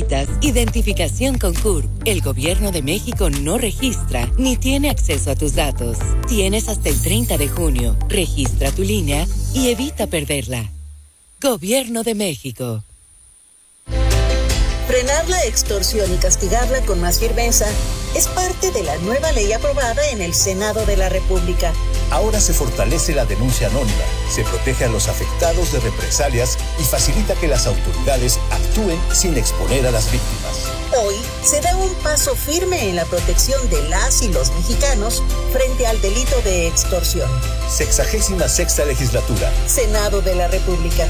necesitas identificación con CURP. El Gobierno de México no registra ni tiene acceso a tus datos. Tienes hasta el 30 de junio. Registra tu línea y evita perderla. Gobierno de México. Frenar la extorsión y castigarla con más firmeza es parte de la nueva ley aprobada en el Senado de la República. Ahora se fortalece la denuncia anónima, se protege a los afectados de represalias y facilita que las autoridades actúen sin exponer a las víctimas. Hoy se da un paso firme en la protección de las y los mexicanos frente al delito de extorsión. 66ª Legislatura. Senado de la República.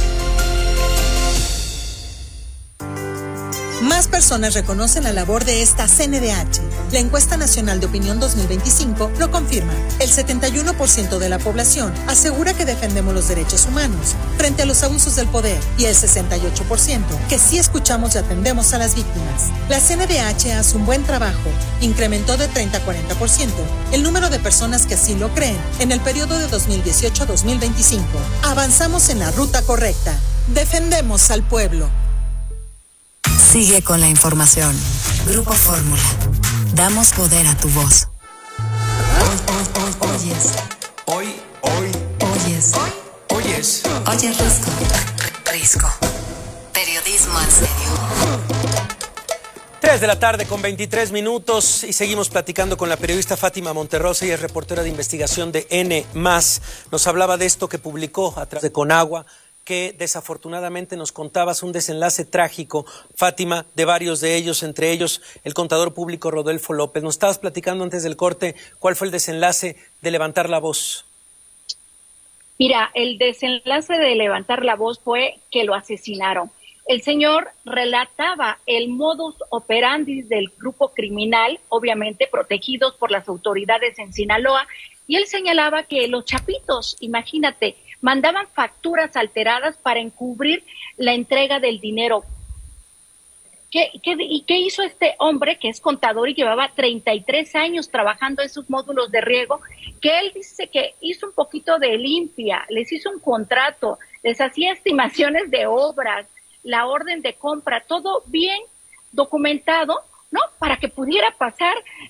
Más personas reconocen la labor de esta CNDH. La encuesta nacional de opinión 2025 lo confirma. El 71% de la población asegura que defendemos los derechos humanos frente a los abusos del poder y el 68% que sí escuchamos y atendemos a las víctimas. La CNDH hace un buen trabajo. Incrementó de 30 a 40% el número de personas que así lo creen en el periodo de 2018 a 2025. Avanzamos en la ruta correcta. Defendemos al pueblo. Sigue con la información. Grupo Fórmula. Damos poder a tu voz. Oyes. Oyes. Oyes Risco. Risco. Periodismo en serio. 3 de la tarde con 23 minutos y seguimos platicando con la periodista Fátima Monterrosa. Ella es reportera de investigación de N+. Nos hablaba de esto que publicó a través de Conagua, que desafortunadamente nos contabas un desenlace trágico, Fátima, de varios de ellos, entre ellos el contador público Rodolfo López. Nos estabas platicando antes del corte cuál fue el desenlace de Levantar la Voz. Mira, el desenlace de Levantar la Voz fue que lo asesinaron. El señor relataba el modus operandi del grupo criminal, obviamente protegidos por las autoridades en Sinaloa, y él señalaba que los chapitos, imagínate, mandaban facturas alteradas para encubrir la entrega del dinero. ¿Y qué hizo este hombre, que es contador y llevaba 33 años trabajando en sus módulos de riego? Que él dice que hizo un poquito de limpia, les hizo un contrato, les hacía estimaciones de obras, la orden de compra, todo bien documentado, ¿no? Para que pudiera pasar,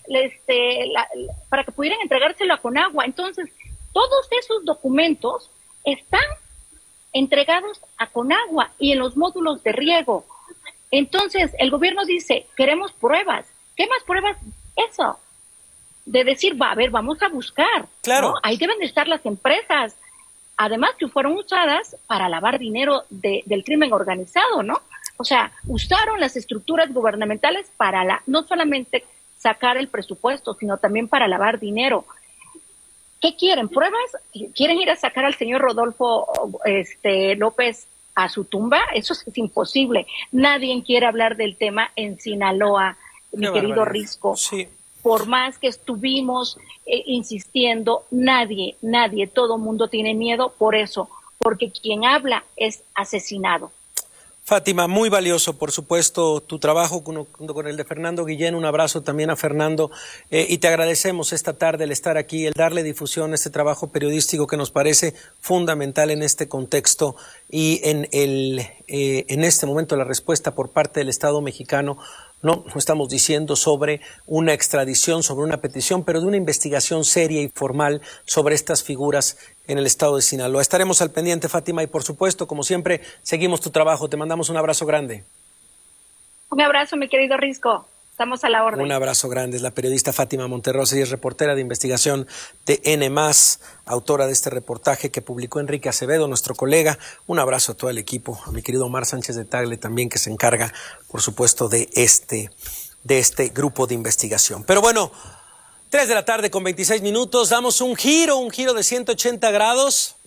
para que pudieran entregárselo a Conagua. Entonces, todos esos documentos están entregados a Conagua y en los módulos de riego. Entonces, el gobierno dice, queremos pruebas. ¿Qué más pruebas? Eso, de decir, vamos a buscar. Claro. ¿No? Ahí deben de estar las empresas. Además, que fueron usadas para lavar dinero del crimen organizado, ¿no? O sea, usaron las estructuras gubernamentales para no solamente sacar el presupuesto, sino también para lavar dinero. ¿Qué quieren? ¿Pruebas? ¿Quieren ir a sacar al señor Rodolfo López a su tumba? Eso es imposible. Nadie quiere hablar del tema en Sinaloa, mi querido Risco. Sí. Por más que estuvimos insistiendo, nadie, todo mundo tiene miedo por eso, porque quien habla es asesinado. Fátima, muy valioso, por supuesto, tu trabajo junto con el de Fernando Guillén. Un abrazo también a Fernando y te agradecemos esta tarde el estar aquí, el darle difusión a este trabajo periodístico que nos parece fundamental en este contexto y en este momento la respuesta por parte del Estado mexicano. No estamos diciendo sobre una extradición, sobre una petición, pero de una investigación seria y formal sobre estas figuras en el estado de Sinaloa. Estaremos al pendiente, Fátima, y por supuesto, como siempre, seguimos tu trabajo. Te mandamos un abrazo grande. Un abrazo, mi querido Risco. Estamos a la orden. Un abrazo grande. Es la periodista Fátima Monterrosa y es reportera de investigación de N+, autora de este reportaje que publicó Enrique Acevedo, nuestro colega. Un abrazo a todo el equipo, a mi querido Omar Sánchez de Tagle también, que se encarga, por supuesto, de este grupo de investigación. Pero bueno, 3 de la tarde con 26 minutos, damos un giro de 180 grados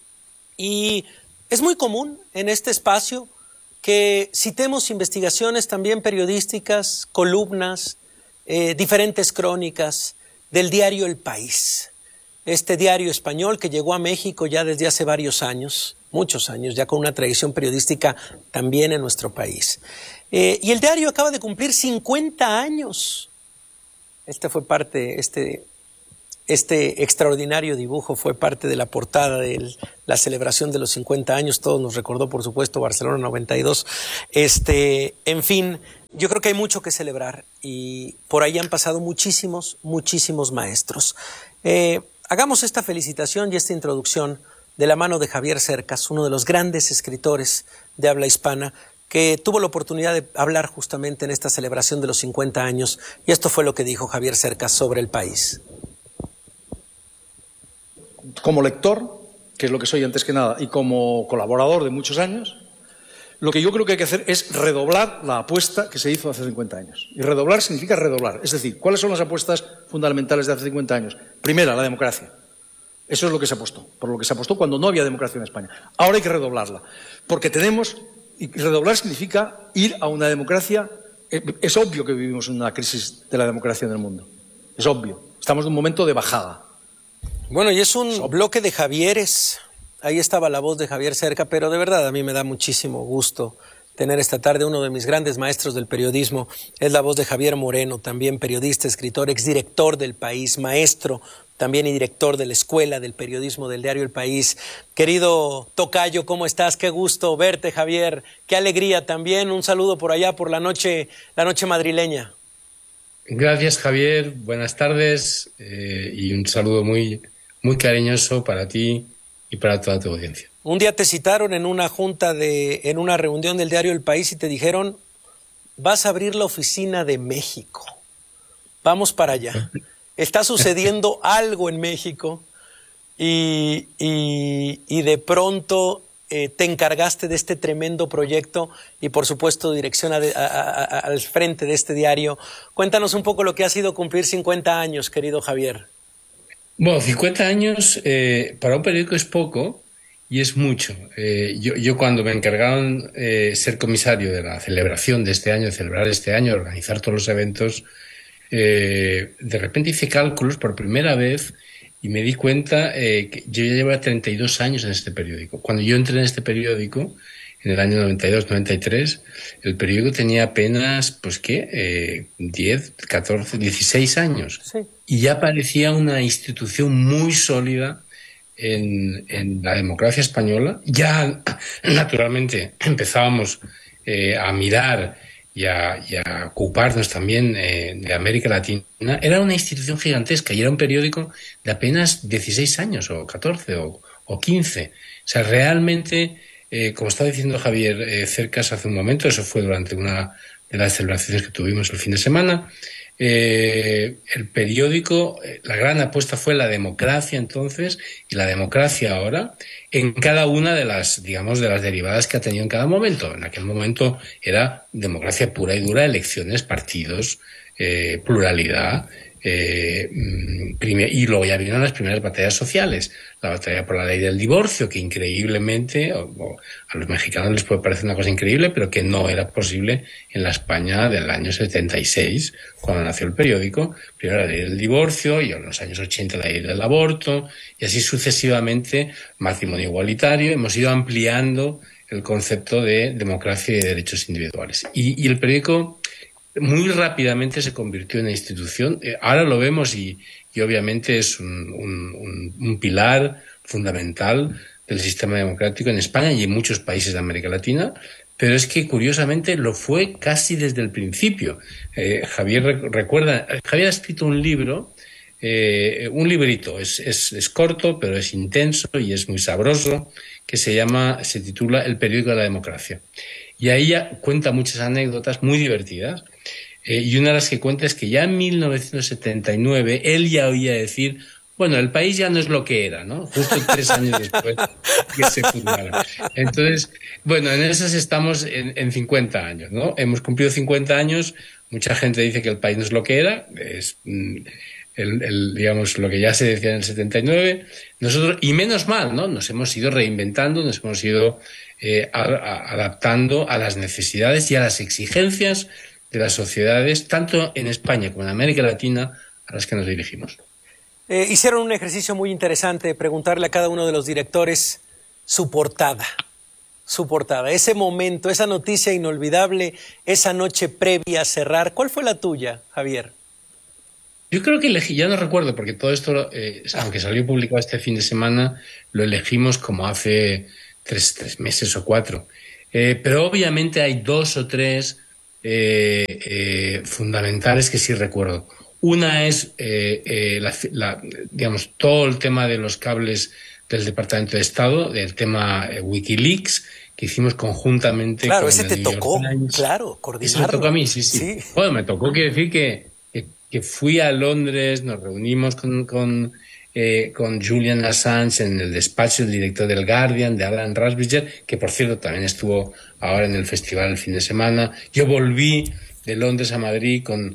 y es muy común en este espacio que citemos investigaciones también periodísticas, columnas, diferentes crónicas del diario El País. Este diario español que llegó a México ya desde hace varios años, muchos años, ya con una tradición periodística también en nuestro país. Y el diario acaba de cumplir 50 años. Este Este extraordinario dibujo fue parte de la portada de la celebración de los 50 años. Todos nos recordó, por supuesto, Barcelona 92. En fin, yo creo que hay mucho que celebrar y por ahí han pasado muchísimos maestros. Hagamos esta felicitación y esta introducción de la mano de Javier Cercas, uno de los grandes escritores de habla hispana, que tuvo la oportunidad de hablar justamente en esta celebración de los 50 años. Y esto fue lo que dijo Javier Cercas sobre el país. Como lector, que es lo que soy antes que nada, y como colaborador de muchos años, lo que yo creo que hay que hacer es redoblar la apuesta que se hizo hace 50 años. Y redoblar significa redoblar. Es decir, ¿cuáles son las apuestas fundamentales de hace 50 años? Primera, la democracia. Eso es lo que se apostó, por lo que se apostó cuando no había democracia en España. Ahora hay que redoblarla, porque y redoblar significa ir a una democracia. Es obvio que vivimos una crisis de la democracia en el mundo. Es obvio. Estamos en un momento de bajada. Bueno, y es un bloque de Javieres. Ahí estaba la voz de Javier Cercas, pero de verdad a mí me da muchísimo gusto tener esta tarde uno de mis grandes maestros del periodismo. Es la voz de Javier Moreno, también periodista, escritor, exdirector del País, maestro también y director de la Escuela del Periodismo del diario El País. Querido tocayo, ¿cómo estás? Qué gusto verte, Javier. Qué alegría también. Un saludo por allá por la noche madrileña. Gracias, Javier. Buenas tardes y un saludo muy cariñoso para ti y para toda tu audiencia. Un día te citaron en una en una reunión del diario El País y te dijeron: vas a abrir la oficina de México. Vamos para allá. Está sucediendo algo en México y de pronto te encargaste de este tremendo proyecto y, por supuesto, dirección al frente de este diario. Cuéntanos un poco lo que ha sido cumplir 50 años, querido Javier. Bueno, 50 años para un periódico es poco y es mucho. Yo cuando me encargaron ser comisario de la celebración de este año, de celebrar este año, organizar todos los eventos, de repente hice cálculos por primera vez y me di cuenta que yo ya llevaba 32 años en este periódico. Cuando yo entré en este periódico, en el año 92-93, el periódico tenía apenas, 10, 14, 16 años. Sí. Y ya parecía una institución muy sólida en la democracia española. Ya, naturalmente, empezábamos a mirar y a ocuparnos también de América Latina. Era una institución gigantesca y era un periódico de apenas 16 años, o 14, o 15. O sea, realmente, como estaba diciendo Javier Cercas hace un momento, eso fue durante una de las celebraciones que tuvimos el fin de semana, el periódico, la gran apuesta fue la democracia entonces, y la democracia ahora, en cada una de las, digamos, de las derivadas que ha tenido en cada momento. En aquel momento era democracia pura y dura, elecciones, partidos, pluralidad, y luego ya vinieron las primeras batallas sociales, la batalla por la ley del divorcio, que increíblemente, a los mexicanos les puede parecer una cosa increíble, pero que no era posible en la España del año 76, cuando nació el periódico. Primero la ley del divorcio, y en los años 80 la ley del aborto, y así sucesivamente, matrimonio igualitario. Hemos ido ampliando el concepto de democracia y de derechos individuales. Y el periódico muy rápidamente se convirtió en una institución. Ahora lo vemos y obviamente es un pilar fundamental del sistema democrático en España y en muchos países de América Latina, pero es que curiosamente lo fue casi desde el principio. Javier Javier ha escrito un libro, un librito, es corto pero es intenso y es muy sabroso, que se titula El periódico de la democracia. Y ahí cuenta muchas anécdotas muy divertidas. Y una de las que cuenta es que ya en 1979 él ya oía decir: bueno, el país ya no es lo que era, ¿no? Justo 3 años después que se fundara. Entonces, bueno, en esas estamos en 50 años, ¿no? Hemos cumplido 50 años, mucha gente dice que el país no es lo que era, es digamos, lo que ya se decía en el 79. Nosotros, y menos mal, ¿no? Nos hemos ido reinventando, nos hemos ido adaptando a las necesidades y a las exigencias de las sociedades, tanto en España como en América Latina, a las que nos dirigimos. Hicieron un ejercicio muy interesante, preguntarle a cada uno de los directores su portada, ese momento, esa noticia inolvidable, esa noche previa a cerrar. ¿Cuál fue la tuya, Javier? Yo creo que elegí, ya no recuerdo, porque todo esto, aunque salió publicado este fin de semana, lo elegimos como hace tres meses o 4. Pero obviamente hay 2 o 3 fundamentales que sí recuerdo. Una es, digamos, todo el tema de los cables del Departamento de Estado, del tema Wikileaks, que hicimos conjuntamente. Claro, con ese te New York tocó, Times. claro, coordinarlo. Eso me tocó a mí, sí. Bueno, me tocó que decir que fui a Londres, nos reunimos con Julian Assange en el despacho del director del Guardian, de Alan Rusbridger, que por cierto también estuvo ahora en el festival el fin de semana. Yo volví de Londres a Madrid con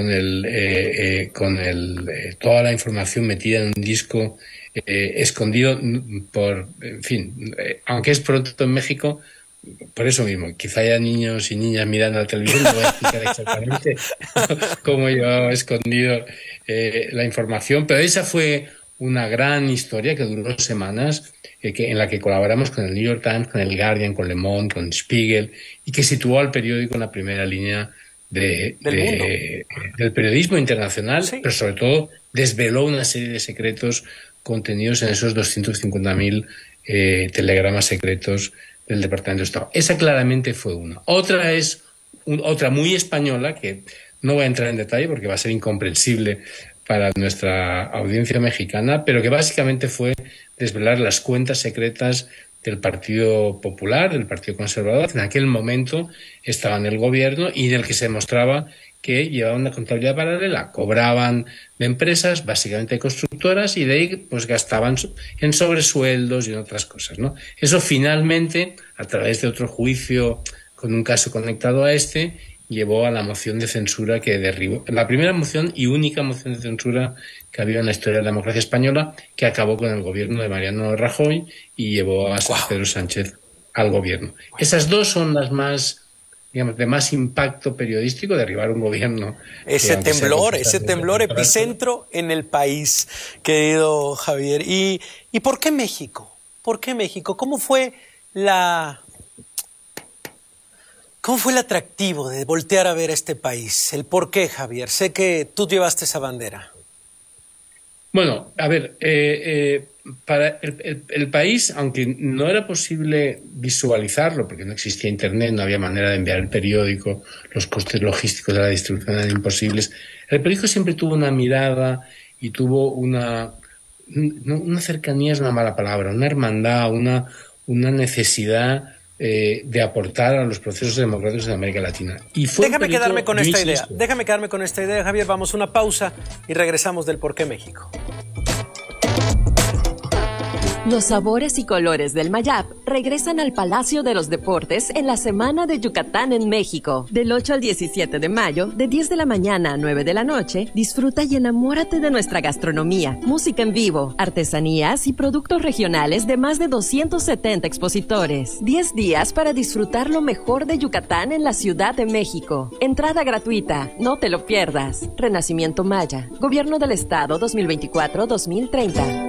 toda la información metida en un disco escondido en fin, aunque es pronto en México, por eso mismo, quizá haya niños y niñas mirando la televisión, no voy a explicar exactamente cómo yo he escondido la información, pero esa fue una gran historia que duró semanas, en la que colaboramos con el New York Times, con el Guardian, con Le Monde, con Spiegel, y que situó al periódico en la primera línea del periodismo internacional, sí. Pero sobre todo desveló una serie de secretos contenidos en esos 250.000 telegramas secretos del Departamento de Estado. Esa claramente fue una. Otra es otra muy española, que no voy a entrar en detalle porque va a ser incomprensible para nuestra audiencia mexicana, pero que básicamente fue desvelar las cuentas secretas del Partido Popular, del Partido Conservador, que en aquel momento estaba en el gobierno y del que se demostraba que llevaban una contabilidad paralela, cobraban de empresas, básicamente constructoras, y de ahí pues gastaban en sobresueldos y en otras cosas, ¿no? Eso finalmente, a través de otro juicio con un caso conectado a este, llevó a la moción de censura que derribó, la primera moción y única moción de censura que había en la historia de la democracia española, que acabó con el gobierno de Mariano Rajoy y llevó a Pedro Sánchez al gobierno. Esas dos son las más, digamos, de más impacto periodístico, derribar un gobierno. Ese temblor epicentro en el país, querido Javier. ¿Y por qué México? ¿Por qué México? ¿Cómo fue el atractivo de voltear a ver a este país? ¿El por qué, Javier? Sé que tú llevaste esa bandera. Bueno, a ver, para el país, aunque no era posible visualizarlo, porque no existía Internet, no había manera de enviar el periódico, los costes logísticos de la distribución eran imposibles, el periódico siempre tuvo una mirada y tuvo una cercanía, es una mala palabra, una hermandad, una necesidad de aportar a los procesos democráticos en América Latina. Y Déjame quedarme con esta idea, Javier. Vamos a una pausa y regresamos del por qué México. Los sabores y colores del Mayap regresan al Palacio de los Deportes en la Semana de Yucatán en México. Del 8 al 17 de mayo, de 10 de la mañana a 9 de la noche, disfruta y enamórate de nuestra gastronomía, música en vivo, artesanías y productos regionales de más de 270 expositores. 10 días para disfrutar lo mejor de Yucatán en la Ciudad de México. Entrada gratuita, no te lo pierdas. Renacimiento Maya, Gobierno del Estado 2024-2030.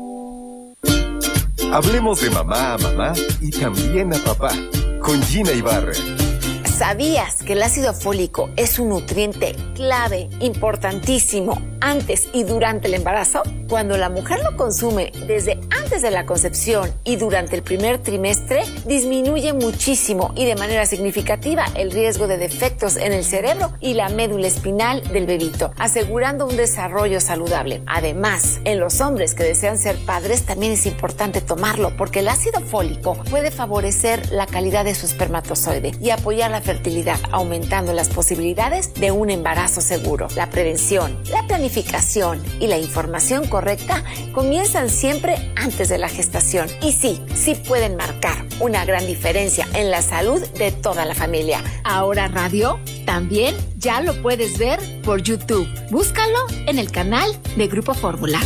Hablemos de mamá a mamá y también a papá, con Gina Ibarra. ¿Sabías que el ácido fólico es un nutriente clave, importantísimo, antes y durante el embarazo? Cuando la mujer lo consume desde antes de la concepción y durante el primer trimestre, disminuye muchísimo y de manera significativa el riesgo de defectos en el cerebro y la médula espinal del bebito, asegurando un desarrollo saludable. Además, en los hombres que desean ser padres también es importante tomarlo, porque el ácido fólico puede favorecer la calidad de su espermatozoide y apoyar la fertilidad, aumentando las posibilidades de un embarazo seguro. La prevención, la planificación y la información correcta comienzan siempre antes de la gestación. Y sí pueden marcar una gran diferencia en la salud de toda la familia. Ahora Radio también ya lo puedes ver por YouTube. Búscalo en el canal de Grupo Fórmula.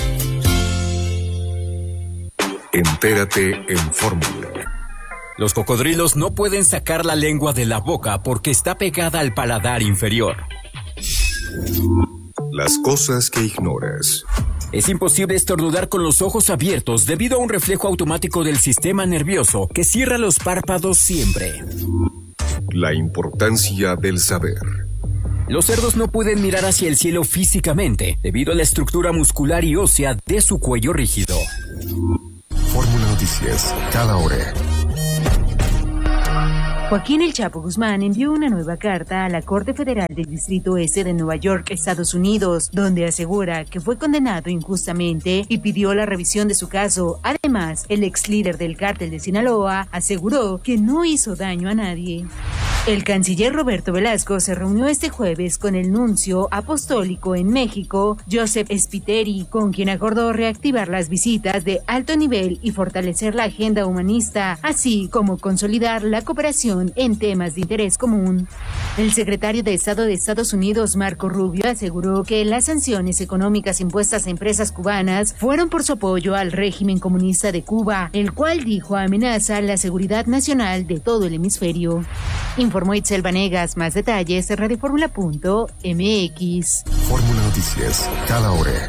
Entérate en Fórmula. Los cocodrilos no pueden sacar la lengua de la boca porque está pegada al paladar inferior. Las cosas que ignoras. Es imposible estornudar con los ojos abiertos debido a un reflejo automático del sistema nervioso que cierra los párpados siempre. La importancia del saber. Los cerdos no pueden mirar hacia el cielo físicamente debido a la estructura muscular y ósea de su cuello rígido. Fórmula Noticias, cada hora. Joaquín El Chapo Guzmán envió una nueva carta a la Corte Federal del Distrito Este de Nueva York, Estados Unidos, donde asegura que fue condenado injustamente y pidió la revisión de su caso. Además, el ex líder del cártel de Sinaloa aseguró que no hizo daño a nadie. El canciller Roberto Velasco se reunió este jueves con el nuncio apostólico en México, Joseph Spiteri, con quien acordó reactivar las visitas de alto nivel y fortalecer la agenda humanista, así como consolidar la cooperación en temas de interés común. El secretario de Estado de Estados Unidos, Marco Rubio, aseguró que las sanciones económicas impuestas a empresas cubanas fueron por su apoyo al régimen comunista de Cuba, el cual dijo amenaza la seguridad nacional de todo el hemisferio. Informó Itzel Vanegas. Más detalles en radioformula.mx. Fórmula Noticias, cada hora.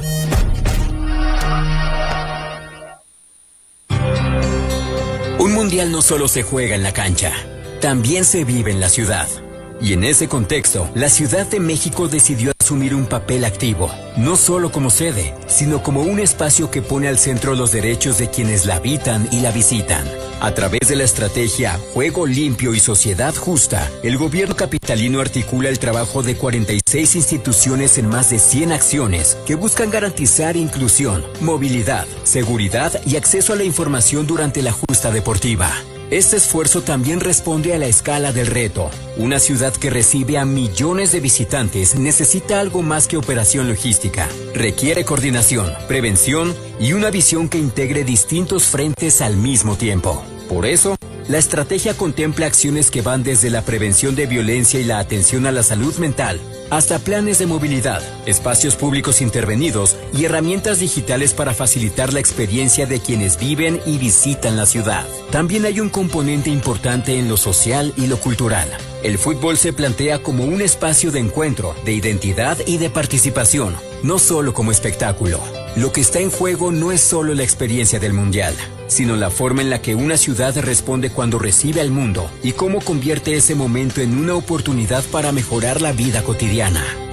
Un mundial no solo se juega en la cancha, también se vive en la ciudad. Y en ese contexto, la Ciudad de México decidió asumir un papel activo, no solo como sede, sino como un espacio que pone al centro los derechos de quienes la habitan y la visitan. A través de la estrategia Juego Limpio y Sociedad Justa, el gobierno capitalino articula el trabajo de 46 instituciones en más de 100 acciones que buscan garantizar inclusión, movilidad, seguridad y acceso a la información durante la justa deportiva. Este esfuerzo también responde a la escala del reto. Una ciudad que recibe a millones de visitantes necesita algo más que operación logística. Requiere coordinación, prevención y una visión que integre distintos frentes al mismo tiempo. Por eso, la estrategia contempla acciones que van desde la prevención de violencia y la atención a la salud mental, hasta planes de movilidad, espacios públicos intervenidos y herramientas digitales para facilitar la experiencia de quienes viven y visitan la ciudad. También hay un componente importante en lo social y lo cultural. El fútbol se plantea como un espacio de encuentro, de identidad y de participación, no solo como espectáculo. Lo que está en juego no es solo la experiencia del Mundial, sino la forma en la que una ciudad responde cuando recibe al mundo y cómo convierte ese momento en una oportunidad para mejorar la vida cotidiana.